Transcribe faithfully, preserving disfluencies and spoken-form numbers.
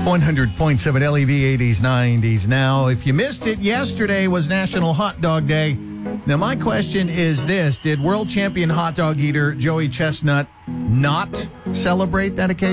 one hundred point seven L E V eighties, nineties. Now, if you missed it, yesterday was National Hot Dog Day. Now, my question is this. Did world champion hot dog eater Joey Chestnut not celebrate that occasion?